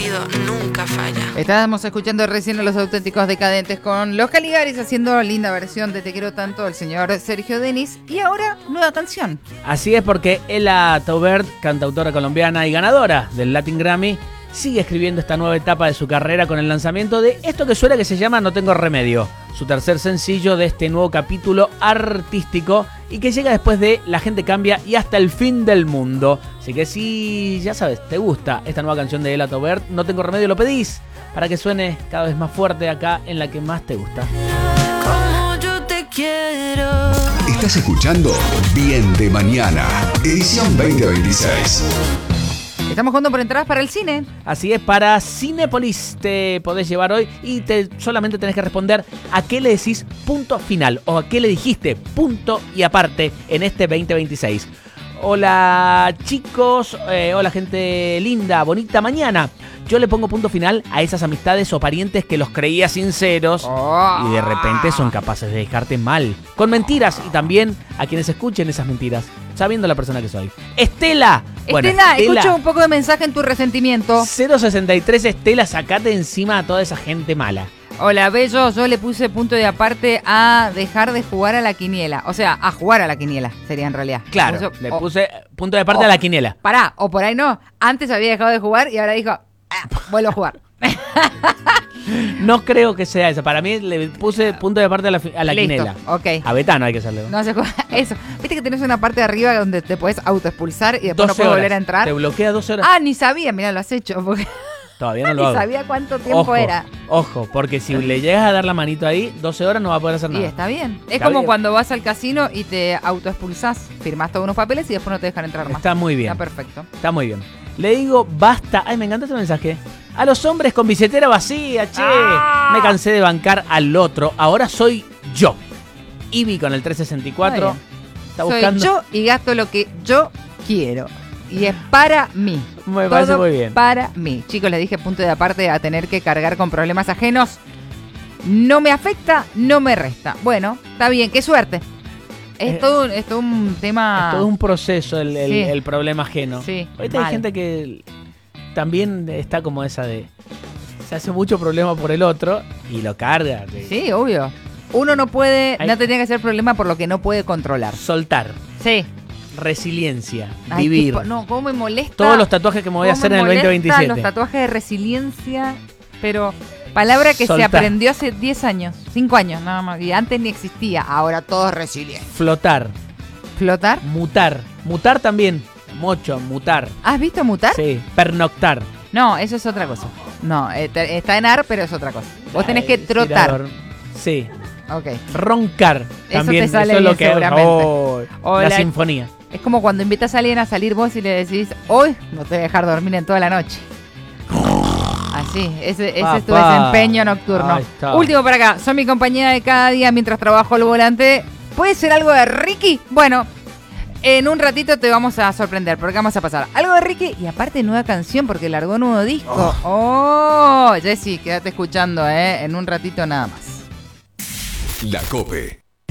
oído nunca falla. Estábamos escuchando recién a Los Auténticos Decadentes con Los Caligaris haciendo linda versión de Te Quiero Tanto del señor Sergio Denis. Y ahora, nueva canción. Así es, porque Ela Taubert, cantautora colombiana y ganadora del Latin Grammy, sigue escribiendo esta nueva etapa de su carrera con el lanzamiento de esto que suena que se llama No Tengo Remedio, su tercer sencillo de este nuevo capítulo artístico y que llega después de La Gente Cambia y Hasta el Fin del Mundo. Así que si, ya sabes, te gusta esta nueva canción de Ela Taubert, No Tengo Remedio, lo pedís para que suene cada vez más fuerte acá en la que más te gusta. Como yo te quiero. Estás escuchando Bien de Mañana, edición 2026. Estamos jugando por entradas para el cine. Así es, para Cinépolis te podés llevar hoy y solamente tenés que responder a qué le decís punto final o a qué le dijiste punto y aparte en este 2026. Hola chicos, hola gente linda, bonita mañana. Yo le pongo punto final a esas amistades o parientes que los creía sinceros y de repente son capaces de dejarte mal, con mentiras, y también a quienes escuchen esas mentiras, sabiendo la persona que soy. Estela. Bueno, Estela, escucho un poco de mensaje en tu resentimiento. 063 Estela, sacate encima a toda esa gente mala. Hola, Bello, yo le puse punto de aparte a dejar de jugar a la quiniela. O sea, a jugar a la quiniela, sería en realidad. Claro, le puse punto de aparte a la quiniela. Pará, o por ahí no. Antes había dejado de jugar y ahora dijo, vuelvo a jugar. No creo que sea eso. Para mí le puse punto de aparte a la Listo, quiniela. ok. A Betano hay que hacerle. No se juega eso. Viste que tenés una parte de arriba donde te podés autoexpulsar y después no puedes volver a entrar. Te bloquea 12 horas. Ah, ni sabía, mirá, lo has hecho. Porque Todavía no lo ni hago. sabía cuánto tiempo era. Ojo, porque si le llegas a dar la manito ahí, 12 horas no va a poder hacer Y nada. está bien. Es Está como bien. cuando vas al casino y te autoexpulsás. Firmás todos unos papeles y después no te dejan entrar más. Está muy bien. Está perfecto. Está muy bien. Le digo basta. Ay, me encanta este mensaje. A los hombres con billetera vacía, che. Me cansé de bancar al otro. Ahora soy yo. Ivy con el 364. Está buscando. Soy yo y gasto lo que yo quiero. Y es para mí. Me parece Todo muy bien. para mí. Chicos, les dije punto de aparte a tener que cargar con problemas ajenos. No me afecta, no me resta. Bueno, está bien, qué suerte. Es todo un tema. Es todo un proceso Sí. el problema ajeno. Sí, Ahorita hay mal. gente que también está como esa de... Se hace mucho problema por el otro y lo carga. Sí, obvio. Uno no puede, Hay- no te tiene que hacer problema por lo que no puede controlar. Soltar. Sí. Resiliencia. Ay, Vivir. no, cómo me molesta. Todos los tatuajes que me voy a cómo hacer me en el molesta 2027. Los tatuajes de resiliencia, pero palabra que Soltar. se aprendió hace 10 años, 5 años nada más, y antes ni existía, ahora todo es resiliencia. Flotar. ¿Flotar? Mutar. Mutar también. Mucho. Mutar. ¿Has visto mutar? Sí. Pernoctar. No, eso es otra cosa. No, está en ar, pero es otra cosa. Vos tenés que trotar. Tirador. Sí. Ok. Roncar. Eso También. te sale Eso es lo bien que seguramente. Oh, O la la- sinfonía. Es como cuando invitas a alguien a salir vos y le decís, hoy no te voy a dejar dormir en toda la noche. Así, ese es tu Papá. desempeño nocturno. Ahí está. Último para acá, son mi compañía de cada día mientras trabajo al volante. ¿Puede ser algo de Ricky? Bueno, en un ratito te vamos a sorprender porque vamos a pasar algo de Ricky y aparte nueva canción porque largó nuevo disco. Oh, Jessy, quédate escuchando, en un ratito nada más. La COPE.